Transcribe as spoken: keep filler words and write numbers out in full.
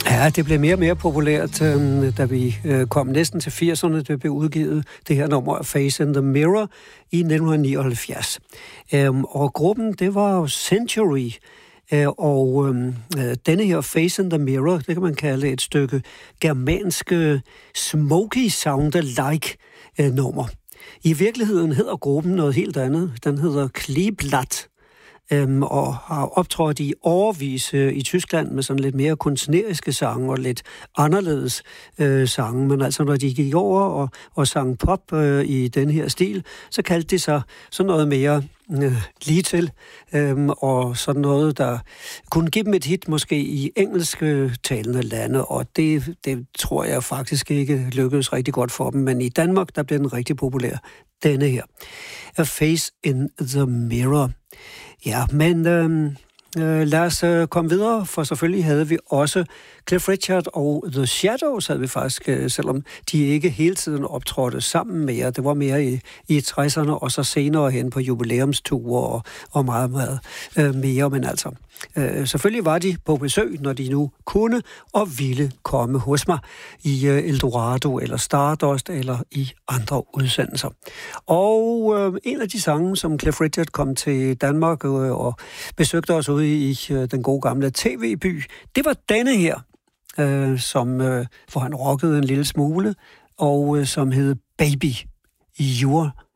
Ja, det blev mere og mere populært, øh, da vi øh, kom næsten til firserne. Det blev udgivet, det her nummer Face in the Mirror, i nitten nioghalvfjerds. Øhm, og gruppen, det var jo Century, øh, og øh, denne her Face in the Mirror, det kan man kalde et stykke germansk smoky sound-alike øh, nummer. I virkeligheden hedder gruppen noget helt andet. Den hedder Kleeblatt. Øhm, og har optrådt i årevis øh, i Tyskland med sådan lidt mere kunstneriske sange og lidt anderledes øh, sange. Men altså, når de gik over og, og sang pop øh, i den her stil, så kaldte de sig sådan noget mere øh, lige til. Øhm, og sådan noget, der kunne give dem et hit måske i engelske talende lande. Og det, det tror jeg faktisk ikke lykkedes rigtig godt for dem. Men i Danmark, der blev den rigtig populær. Denne her. A Face in the Mirror. Ja, men øh, øh, lad os øh, komme videre, for selvfølgelig havde vi også Cliff Richard og The Shadows, havde vi faktisk, øh, selvom de ikke hele tiden optrådte sammen mere. Det var mere i, i tresserne, og så senere hen på jubilæumsture og, og meget, meget øh, mere. Men altså, øh, selvfølgelig var de på besøg, når de nu kunne og ville komme hos mig i øh, Eldorado eller Stardust eller i andre udsendelser. Og øh, en af de sange, som Cliff Richard kom til Danmark øh, og besøgte os ude i øh, den gode gamle tv-by, det var denne her, øh, som, øh, hvor han rockede en lille smule, og øh, som hed Baby, You're